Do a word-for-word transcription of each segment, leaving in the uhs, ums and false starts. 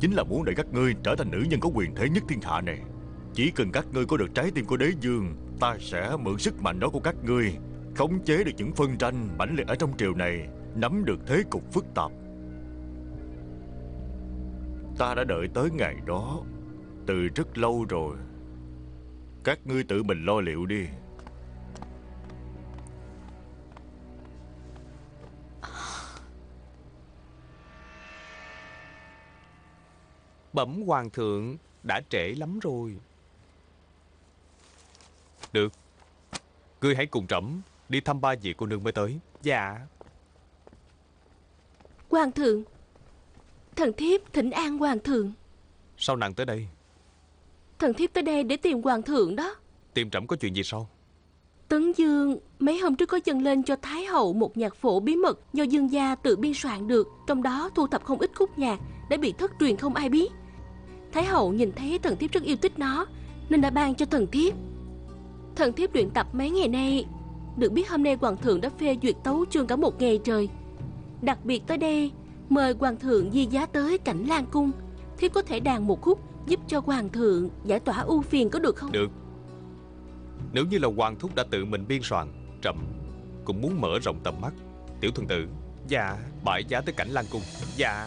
chính là muốn để các ngươi trở thành nữ nhân có quyền thế nhất thiên hạ này. Chỉ cần các ngươi có được trái tim của đế vương, ta sẽ mượn sức mạnh đó của các ngươi, khống chế được những phân tranh mãnh liệt ở trong triều này, nắm được thế cục phức tạp. Ta đã đợi tới ngày đó từ rất lâu rồi. Các ngươi tự mình lo liệu đi. Bẩm hoàng thượng, đã trễ lắm rồi. Được, ngươi hãy cùng trẫm đi thăm ba vị cô nương mới tới. Dạ. Hoàng thượng, thần thiếp thỉnh an hoàng thượng. Sao nàng tới đây? Thần thiếp tới đây để tìm hoàng thượng đó. Tìm trẫm có chuyện gì sao? Tấn Dương mấy hôm trước có dâng lên cho Thái hậu một nhạc phổ bí mật do Dương gia tự biên soạn được, trong đó thu thập không ít khúc nhạc đã bị thất truyền không ai biết. Thái hậu nhìn thấy thần thiếp rất yêu thích nó nên đã ban cho thần thiếp. Thần thiếp luyện tập mấy ngày nay, được biết hôm nay hoàng thượng đã phê duyệt tấu chương cả một ngày trời. Đặc biệt tới đây mời hoàng thượng di giá tới Cảnh Lan cung. Thiếp có thể đàn một khúc giúp cho hoàng thượng giải tỏa ưu phiền có được không? Được. Nếu như là hoàng thúc đã tự mình biên soạn, trẫm cũng muốn mở rộng tầm mắt. Tiểu thuần tử. Dạ. Bãi giá tới Cảnh Lan cung. Dạ.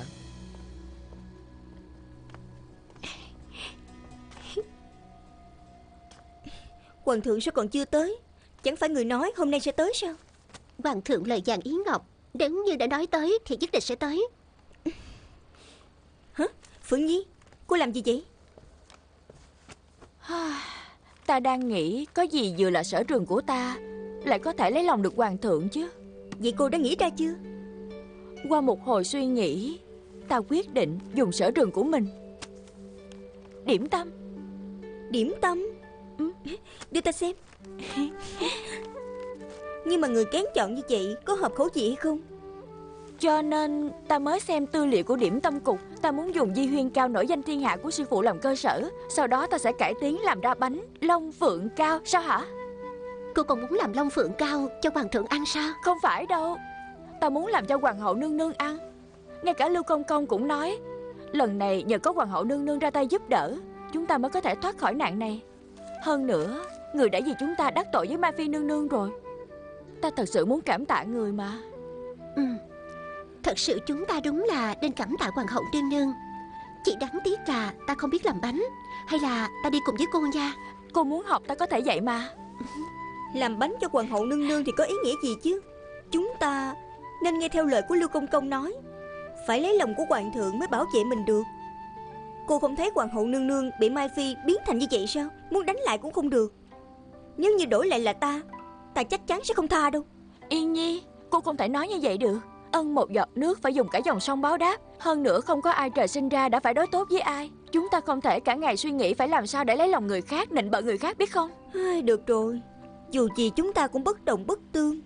Hoàng thượng sao còn chưa tới? Chẳng phải người nói hôm nay sẽ tới sao? Hoàng thượng lời vàng ý ngọc, nếu như đã nói tới thì nhất định sẽ tới. Hả? Phượng Nhi, cô làm gì vậy? Ta đang nghĩ có gì vừa là sở trường của ta lại có thể lấy lòng được hoàng thượng chứ. Vậy cô đã nghĩ ra chưa? Qua một hồi suy nghĩ, ta quyết định dùng sở trường của mình. Điểm tâm. Điểm tâm? Ừ. Đưa ta xem. Nhưng mà người kén chọn như vậy có hợp khẩu vị hay không? Cho nên ta mới xem tư liệu của điểm tâm cục. Ta muốn dùng di huyên cao nổi danh thiên hạ của sư phụ làm cơ sở, sau đó ta sẽ cải tiến làm ra bánh long phượng cao. Sao hả? Cô còn muốn làm long phượng cao cho hoàng thượng ăn sao? Không phải đâu, ta muốn làm cho hoàng hậu nương nương ăn. Ngay cả Lưu Công Công cũng nói lần này nhờ có hoàng hậu nương nương ra tay giúp đỡ, chúng ta mới có thể thoát khỏi nạn này. Hơn nữa, người đã vì chúng ta đắc tội với Mai Phi nương nương rồi. Ta thật sự muốn cảm tạ người mà. Ừ, thật sự chúng ta đúng là nên cảm tạ hoàng hậu nương nương. Chỉ đáng tiếc là ta không biết làm bánh. Hay là ta đi cùng với cô nha. Cô muốn học ta có thể dạy mà. Làm bánh cho hoàng hậu nương nương thì có ý nghĩa gì chứ? Chúng ta nên nghe theo lời của Lưu Công Công nói, phải lấy lòng của hoàng thượng mới bảo vệ mình được. Cô không thấy hoàng hậu nương nương bị Mai Phi biến thành như vậy sao? Muốn đánh lại cũng không được. Nếu như đổi lại là ta, ta chắc chắn sẽ không tha đâu. Yên Nhi, cô không thể nói như vậy được. Ân một giọt nước phải dùng cả dòng sông báo đáp. Hơn nữa không có ai trời sinh ra đã phải đối tốt với ai. Chúng ta không thể cả ngày suy nghĩ phải làm sao để lấy lòng người khác, nịnh bợ người khác, biết không? Ai, được rồi, dù gì chúng ta cũng bất đồng bất tương.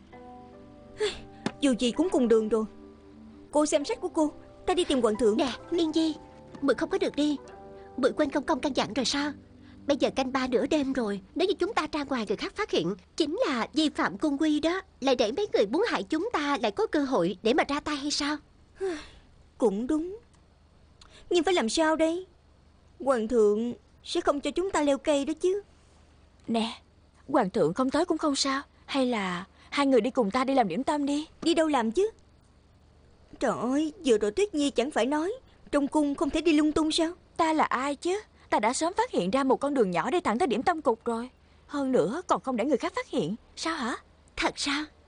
Dù gì cũng cùng đường rồi. Cô xem sách của cô, ta đi tìm hoàng thượng. Nè Yên Nhi, Bự không có được đi. Bự quên công công căn dặn rồi sao? Bây giờ canh ba nửa đêm rồi, nếu như chúng ta ra ngoài người khác phát hiện, chính là vi phạm cung quy đó. Lại để mấy người muốn hại chúng ta lại có cơ hội để mà ra tay hay sao? Cũng đúng. Nhưng phải làm sao đây? Hoàng thượng sẽ không cho chúng ta leo cây đó chứ. Nè, hoàng thượng không tới cũng không sao. Hay là hai người đi cùng ta đi làm điểm tâm đi. Đi đâu làm chứ? Trời ơi, vừa rồi Tuyết Nhi chẳng phải nói trong cung không thể đi lung tung sao? Ta là ai chứ? Ta đã sớm phát hiện ra một con đường nhỏ đi thẳng tới điểm tâm cục rồi. Hơn nữa còn không để người khác phát hiện. Sao hả? Thật sao?